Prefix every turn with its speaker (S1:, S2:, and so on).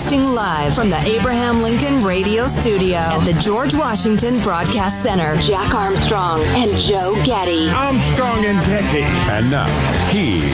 S1: Broadcasting live from the Abraham Lincoln Radio Studio at the George Washington Broadcast Center. Jack Armstrong and Joe Getty.
S2: Armstrong and Getty.
S3: And now, he